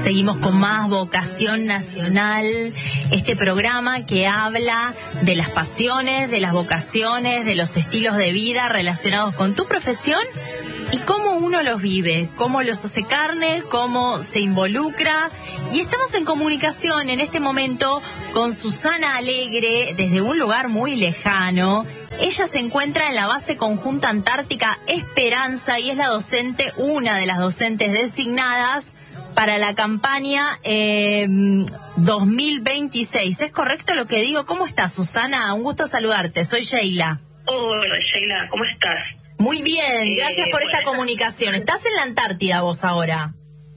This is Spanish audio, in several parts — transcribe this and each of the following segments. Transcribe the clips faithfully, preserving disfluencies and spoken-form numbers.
Seguimos con más Vocación Nacional, este programa que habla de las pasiones, de las vocaciones, de los estilos de vida relacionados con tu profesión y cómo uno los vive, cómo los hace carne, cómo se involucra. Y estamos en comunicación en este momento con Susana Alegre desde un lugar muy lejano. Ella se encuentra en la base conjunta antártica Esperanza y es la docente, una de las docentes designadas para la campaña eh, dos mil veintiséis. ¿Es correcto lo que digo? ¿Cómo estás, Susana? Un gusto saludarte. Soy Sheila. Hola, Sheila. ¿Cómo estás? Muy bien. Gracias eh, por bueno, esta comunicación. ¿Estás en la Antártida vos ahora?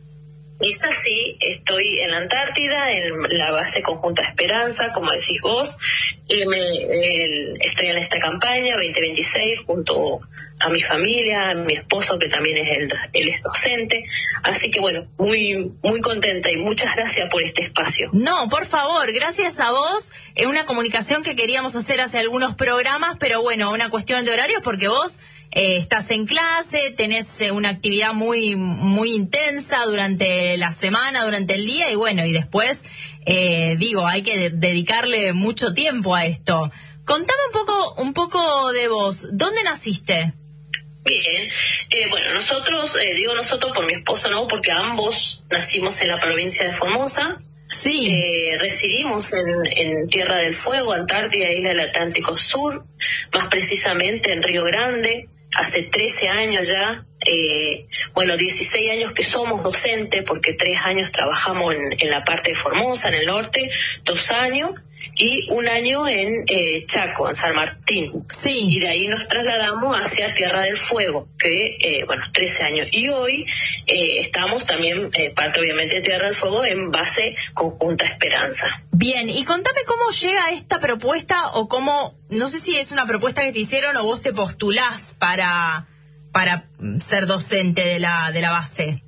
Es así. Estoy en la Antártida, en la base conjunta Esperanza, como decís vos. Y me, el, estoy en esta campaña veinte veintiséis junto a mi familia, a mi esposo, que también es el, él es docente. Así que bueno, muy muy contenta y muchas gracias por este espacio. No, por favor, gracias a vos. Es una comunicación que queríamos hacer hace algunos programas, pero bueno, una cuestión de horarios porque vos eh, estás en clase, tenés eh, una actividad muy muy intensa durante la semana, durante el día y bueno, y después, eh, digo, hay que de- dedicarle mucho tiempo a esto. Contame un poco, un poco de vos. ¿Dónde naciste? Bien, eh, bueno, nosotros, eh, digo nosotros por mi esposo, no, porque ambos nacimos en la provincia de Formosa. Sí. Eh, residimos en, en Tierra del Fuego, Antártida, Isla del Atlántico Sur, más precisamente en Río Grande, hace trece años ya, eh, bueno, dieciséis años que somos docentes, porque tres años trabajamos en, en la parte de Formosa, en el norte, dos años, y un año en eh, Chaco, en San Martín. Sí. Y de ahí nos trasladamos hacia Tierra del Fuego, que, eh, bueno, trece años. Y hoy eh, estamos también, eh, parte obviamente de Tierra del Fuego, en base conjunta Esperanza. Bien, y contame cómo llega esta propuesta o cómo, no sé si es una propuesta que te hicieron o vos te postulás para, para ser docente de la, de la base.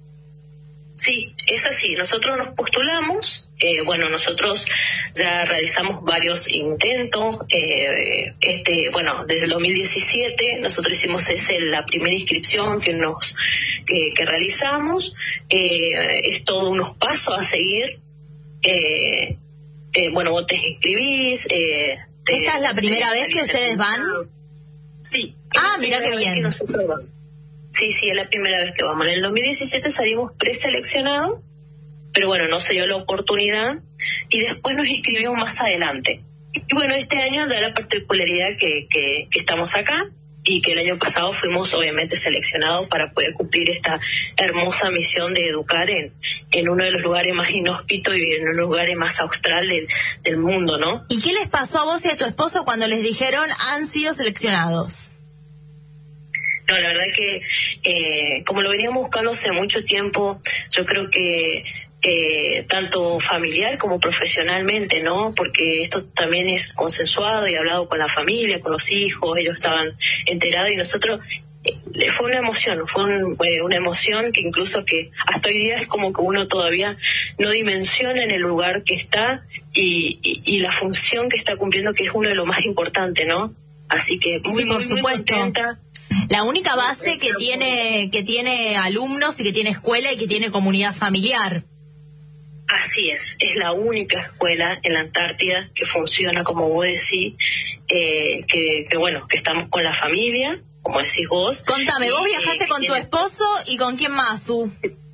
Sí, es así. Nosotros nos postulamos, eh, bueno, nosotros ya realizamos varios intentos, eh, este, bueno, desde el dos mil diecisiete nosotros hicimos ese, la primera inscripción que nos que, que realizamos, eh, es todo unos pasos a seguir, eh, eh, bueno, vos te inscribís. Eh, te, ¿Esta es la primera te, vez que ustedes van? Sí. Ah, mira qué bien. Que nosotros vamos. Sí, sí, es la primera vez que vamos. En el dos mil diecisiete salimos preseleccionados, pero bueno, no se dio la oportunidad y después nos inscribimos más adelante. Y bueno, este año da la particularidad que, que, que estamos acá y que el año pasado fuimos obviamente seleccionados para poder cumplir esta hermosa misión de educar en, en uno de los lugares más inhóspitos y en uno de los lugares más austral del, del mundo, ¿no? ¿Y qué les pasó a vos y a tu esposo cuando les dijeron han sido seleccionados? No, la verdad que eh, como lo veníamos buscando hace mucho tiempo, yo creo que eh, tanto familiar como profesionalmente, ¿no? Porque esto también es consensuado y hablado con la familia, con los hijos, ellos estaban enterados y nosotros, eh, fue una emoción, fue un, eh, una emoción que incluso que hasta hoy día es como que uno todavía no dimensiona en el lugar que está y, y, y la función que está cumpliendo, que es uno de los más importantes, ¿no? Así que muy, Sí, por muy, muy supuesto. contenta. La única base que tiene que tiene alumnos y que tiene escuela y que tiene comunidad familiar. Así es, es la única escuela en la Antártida que funciona, como vos decís, eh, que, que bueno, que estamos con la familia, como decís vos. Contame, vos Y, viajaste eh, con tu tiene- esposo y con quién más, Su.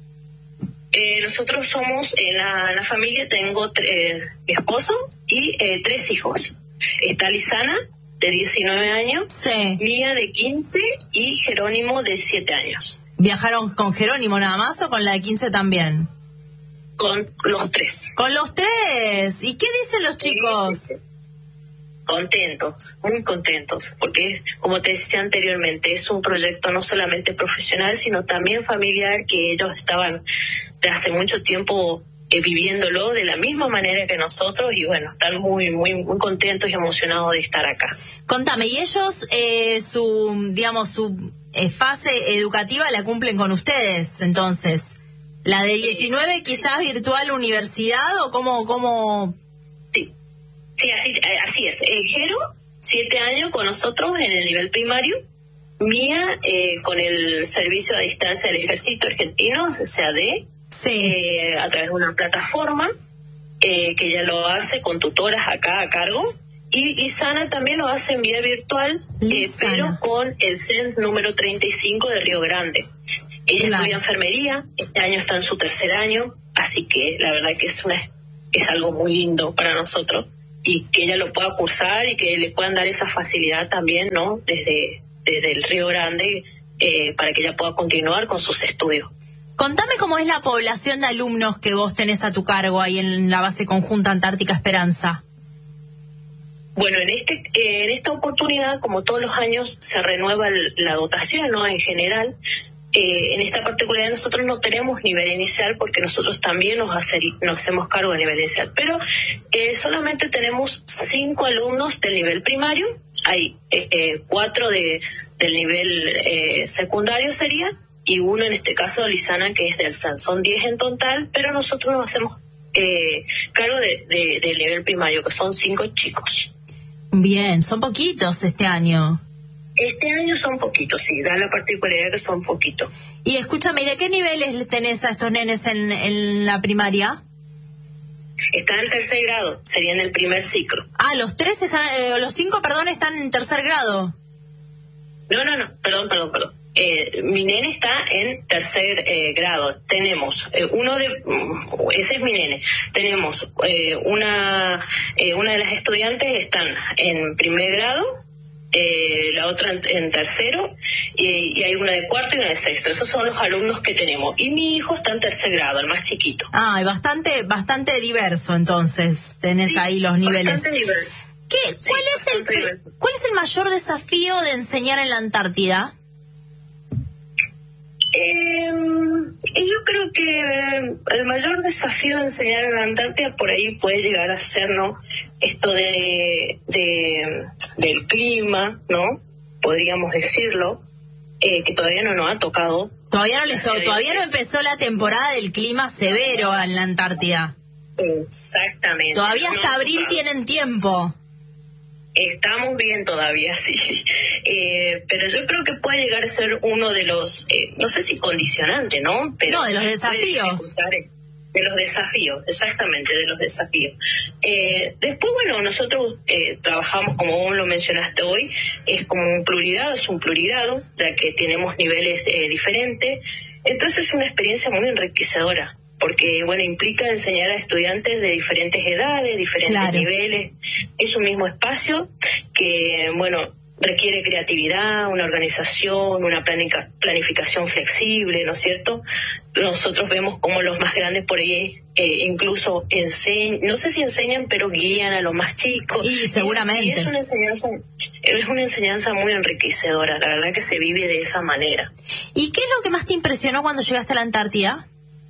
Eh, nosotros somos, en la, la familia tengo eh, mi esposo y eh, tres hijos. Está Lisana, de diecinueve años, Sí. Mía, de quince, y Jerónimo, de siete años. ¿Viajaron con Jerónimo nada más o con la de quince también? Con los tres. Con los tres. ¿Y qué dicen los chicos? Sí, sí, sí. Contentos, muy contentos, porque es, como te decía anteriormente, es un proyecto no solamente profesional, sino también familiar, que ellos estaban de hace mucho tiempo eh, viviéndolo de la misma manera que nosotros y bueno, están muy, muy, muy contentos y emocionados de estar acá. Contame, ¿y ellos eh, su, digamos, su eh, fase educativa la cumplen con ustedes, entonces? ¿La de diecinueve quizás virtual universidad o cómo, cómo? Sí, sí, así, eh, así es. Eh, Jero, siete años con nosotros en el nivel primario. Mía, eh, con el servicio a distancia del ejército argentino, C A D. sí. eh, a través de una plataforma eh, que ella lo hace con tutoras acá a cargo. Y, y Sana también lo hace en vía virtual, eh, pero con el C E N S número treinta y cinco de Río Grande. Ella claro. estudia enfermería, este año está en su tercer año, así que la verdad que es una es algo muy lindo para nosotros, y que ella lo pueda cursar y que le puedan dar esa facilidad también, ¿no? Desde, desde el Río Grande, eh, para que ella pueda continuar con sus estudios. Contame cómo es la población de alumnos que vos tenés a tu cargo ahí en la base conjunta Antártica Esperanza. Bueno, en este eh, en esta oportunidad, como todos los años, se renueva el, la dotación, ¿no? En general, eh, en esta particularidad nosotros no tenemos nivel inicial porque nosotros también nos, hacer, nos hacemos cargo de nivel inicial, pero eh, solamente tenemos cinco alumnos del nivel primario, hay eh, eh, cuatro de del nivel eh, secundario sería, y uno en este caso Lisana, que es del S A N. Son diez en total, pero nosotros nos hacemos eh, cargo de, de, del nivel primario, que son cinco chicos. Bien, son poquitos este año. Este año son poquitos, sí, da la particularidad que son poquitos. Y escúchame, ¿de qué niveles tenés a estos nenes en, en la primaria? Están en tercer grado, sería en el primer ciclo. Ah, los tres están, eh, los cinco, perdón, están en tercer grado. No, no, no, perdón, perdón, perdón. Eh, mi nene está en tercer eh, grado. Tenemos eh, uno de, ese es mi nene. Tenemos eh, una, eh, una de las estudiantes están en primer grado, eh, la otra en, en tercero, y, y hay una de cuarto y una de sexto. Esos son los alumnos que tenemos. Y mi hijo está en tercer grado, el más chiquito. Ah, y bastante, bastante diverso, entonces tenés sí, ahí los niveles. Bastante diverso. ¿Qué? Sí, ¿Cuál es el, diverso. ¿Cuál es el mayor desafío de enseñar en la Antártida? Eh, yo creo que el mayor desafío de enseñar en la Antártida por ahí puede llegar a ser, ¿no? Esto de, de del clima, ¿no? Podríamos decirlo, eh, que todavía no nos ha tocado. Todavía no, les, todavía no empezó la temporada del clima severo en la Antártida. Exactamente. Todavía hasta no abril tocado. Tienen tiempo. Estamos bien todavía, sí. Eh, pero yo creo que puede llegar a ser uno de los, eh, no sé si condicionante, ¿no? Pero no, de los desafíos. De los desafíos, exactamente, de los desafíos. Eh, después, bueno, nosotros eh, trabajamos, como vos lo mencionaste hoy, es como un plurigrado, es un plurigrado, ya que tenemos niveles eh, diferentes. Entonces es una experiencia muy enriquecedora, porque, bueno, implica enseñar a estudiantes de diferentes edades, diferentes claro. niveles. Es un mismo espacio que, bueno, requiere creatividad, una organización, una planica, planificación flexible, ¿no es cierto? Nosotros vemos como los más grandes por ahí eh, incluso enseñan, no sé si enseñan, pero guían a los más chicos. Y seguramente. Y es una enseñanza, es una enseñanza muy enriquecedora, la verdad que se vive de esa manera. ¿Y qué es lo que más te impresionó cuando llegaste a la Antártida?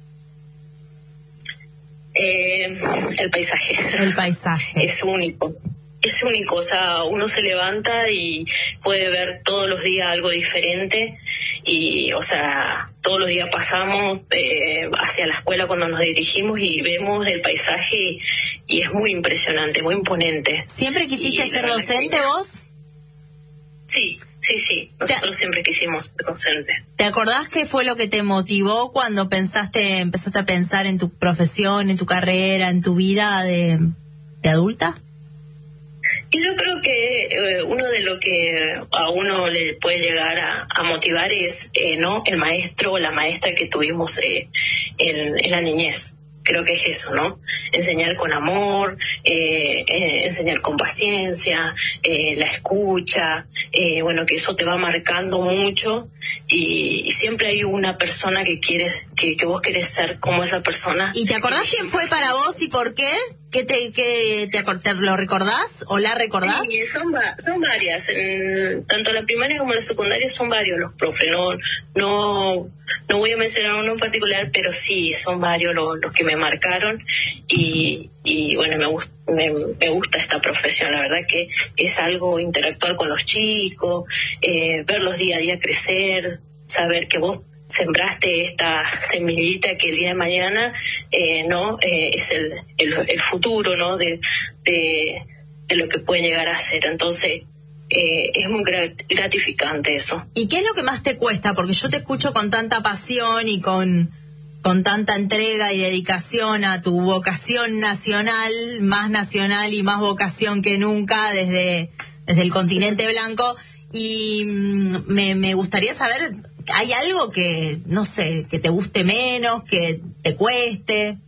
Eh, el paisaje. El paisaje. Es único. Es único, o sea, uno se levanta y puede ver todos los días algo diferente y, o sea, todos los días pasamos eh, hacia la escuela cuando nos dirigimos y vemos el paisaje y, y es muy impresionante, muy imponente. ¿Siempre quisiste y ser docente vos? Sí, sí, sí, nosotros ¿Te... siempre quisimos ser docente. ¿Te acordás qué fue lo que te motivó cuando pensaste, empezaste a pensar en tu profesión, en tu carrera, en tu vida de, de adulta? Y yo creo que eh, uno de lo que a uno le puede llegar a, a motivar es eh, no el maestro o la maestra que tuvimos eh, en, en la niñez. Creo que es eso, ¿no? Enseñar con amor, eh, eh, enseñar con paciencia, eh, la escucha, eh, bueno, que eso te va marcando mucho y, y siempre hay una persona que quieres, que, que vos querés ser como esa persona. ¿Y te acordás quién fue para vos y por qué? ¿Qué te, qué te, te lo recordás o la recordás? Sí, son, son varias, en, tanto la primaria como la secundaria son varios los profes, no, no, no voy a mencionar uno en particular, pero sí, son varios los, los que me marcaron y, y bueno, me, me, me gusta esta profesión, la verdad que es algo interactuar con los chicos, eh, verlos día a día crecer, saber que vos sembraste esta semillita que el día de mañana eh, no eh, es el, el, el futuro, ¿no? de, de, de lo que puede llegar a ser. Entonces eh, es muy gratificante eso. ¿Y qué es lo que más te cuesta? Porque yo te escucho con tanta pasión y con con tanta entrega y dedicación a tu vocación nacional, más nacional y más vocación que nunca desde, desde el continente blanco. Y me, me gustaría saber, ¿hay algo que, no sé, que te guste menos, que te cueste?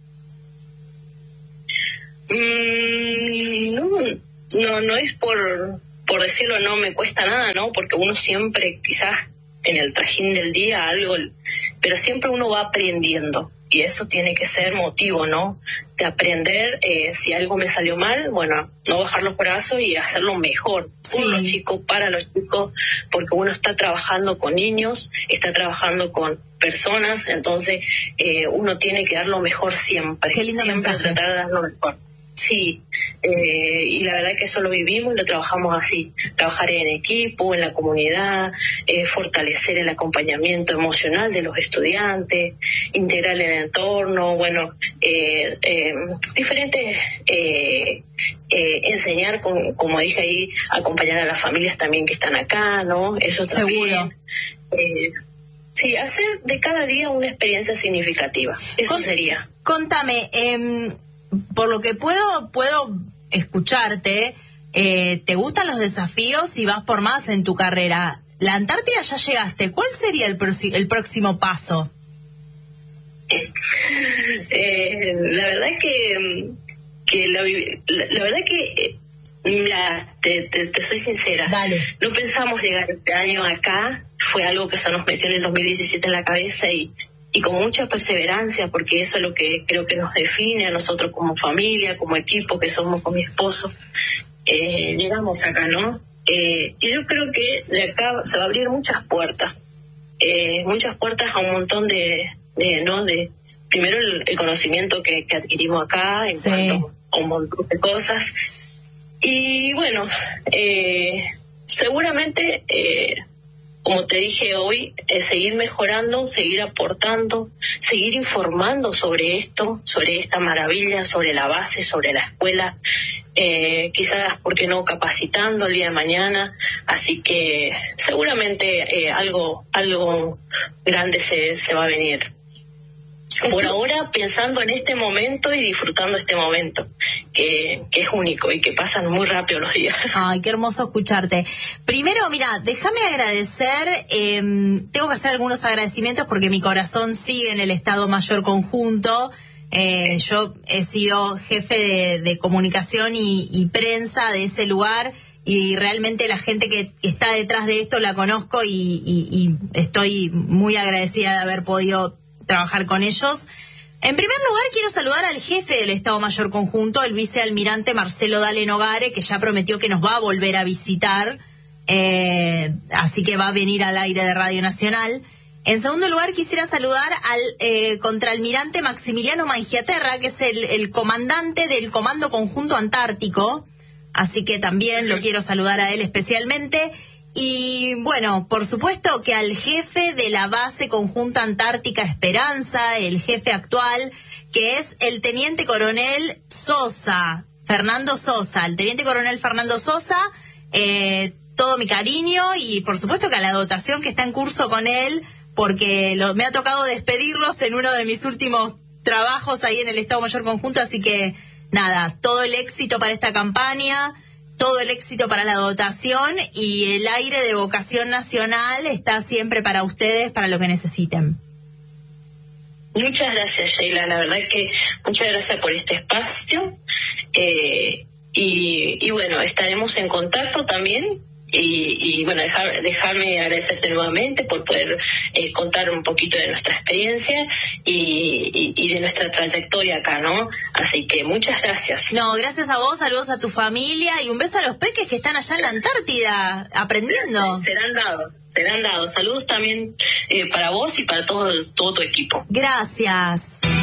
Mm, no, no, no es por, por decirlo, no me cuesta nada, ¿no? Porque uno siempre, quizás en el trajín del día, algo, pero siempre uno va aprendiendo. Y eso tiene que ser motivo, ¿no? De aprender, eh, si algo me salió mal, bueno, no bajar los brazos y hacerlo mejor. Sí. Por los chicos, para los chicos, porque uno está trabajando con niños, está trabajando con personas, entonces eh, uno tiene que dar lo mejor siempre. Qué lindo siempre mensaje. Tratar de dar lo mejor. Sí, eh, y la verdad que eso lo vivimos y lo trabajamos así, trabajar en equipo, en la comunidad, eh, fortalecer el acompañamiento emocional de los estudiantes, integrar el entorno, bueno, eh, eh, diferentes, eh, eh, enseñar, con, como dije ahí, acompañar a las familias también que están acá, ¿no? Eso también. Seguro. Eh, sí, hacer de cada día una experiencia significativa, eso Con, sería. Contame, eh, por lo que puedo puedo escucharte, eh, ¿te gustan los desafíos y vas por más en tu carrera? La Antártida ya llegaste, ¿cuál sería el, el próximo paso? Eh, la verdad es que, que la, la, la verdad que, mira, te, te, te soy sincera. Dale. No pensamos llegar este año acá, fue algo que se nos metió en el dos mil diecisiete en la cabeza y y con mucha perseverancia, porque eso es lo que creo que nos define a nosotros como familia, como equipo que somos con mi esposo. Eh, llegamos acá, ¿no? Eh, y yo creo que de acá se va a abrir muchas puertas, eh, muchas puertas a un montón de, de ¿no? De primero el, el conocimiento que, que adquirimos acá en sí. cuanto a un montón de cosas. Y bueno, eh, seguramente... Eh, como te dije hoy, eh, seguir mejorando, seguir aportando, seguir informando sobre esto, sobre esta maravilla, sobre la base, sobre la escuela, eh, quizás, ¿por qué no?, capacitando el día de mañana. Así que seguramente eh, algo algo grande se, se va a venir. Por ahora, pensando en este momento y disfrutando este momento, que, que es único y que pasan muy rápido los días. Ay, qué hermoso escucharte. Primero, mira, déjame agradecer, eh, tengo que hacer algunos agradecimientos porque mi corazón sigue en el Estado Mayor Conjunto. Eh, yo he sido jefe de, de comunicación y, y prensa de ese lugar y realmente la gente que está detrás de esto la conozco y, y, y estoy muy agradecida de haber podido trabajar con ellos. En primer lugar, quiero saludar al jefe del Estado Mayor Conjunto, el vicealmirante Marcelo Dale Nogare, que ya prometió que nos va a volver a visitar, eh, así que va a venir al aire de Radio Nacional. En segundo lugar, quisiera saludar al eh, contraalmirante Maximiliano Mangiaterra, que es el, el comandante del Comando Conjunto Antártico, así que también lo quiero saludar a él especialmente. Y bueno, por supuesto que al jefe de la base conjunta Antártica Esperanza, el jefe actual, que es el teniente coronel Sosa, Fernando Sosa, el teniente coronel Fernando Sosa, eh, todo mi cariño y por supuesto que a la dotación que está en curso con él, porque lo, me ha tocado despedirlos en uno de mis últimos trabajos ahí en el Estado Mayor Conjunto, así que nada, todo el éxito para esta campaña. Todo el éxito para la dotación y el aire de vocación nacional está siempre para ustedes, para lo que necesiten. Muchas gracias, Sheila. La verdad que muchas gracias por este espacio. Eh, y, y bueno, estaremos en contacto también. Y, y bueno, dejar, dejarme agradecerte nuevamente por poder eh, contar un poquito de nuestra experiencia y, y, y de nuestra trayectoria acá, ¿no? Así que muchas gracias. No, gracias a vos, saludos a tu familia y un beso a los peques que están allá en la Antártida aprendiendo. Serán dados, serán dados. Saludos también eh, para vos y para todo, todo tu equipo. Gracias.